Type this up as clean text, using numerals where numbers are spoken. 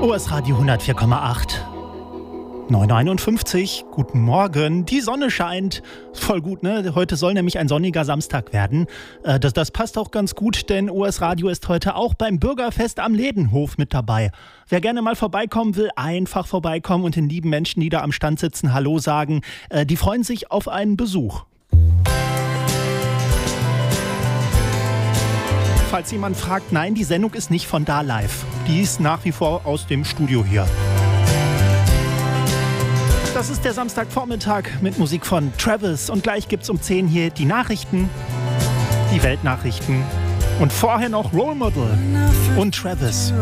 OS Radio 104,8. 9:51, guten Morgen. Die Sonne scheint. Voll gut, ne? Heute soll nämlich ein sonniger Samstag werden. Das passt auch ganz gut, denn OS Radio ist heute auch beim Bürgerfest am Ledenhof mit dabei. Wer gerne mal vorbeikommen will, einfach vorbeikommen und den lieben Menschen, die da am Stand sitzen, Hallo sagen. Die freuen sich auf einen Besuch. Falls jemand fragt, nein, die Sendung ist nicht von da live. Die ist nach wie vor aus dem Studio hier. Das ist der Samstagvormittag mit Musik von Travis. Und gleich gibt's um 10 hier die Nachrichten, die Weltnachrichten. Und vorher noch Role Model und Travis.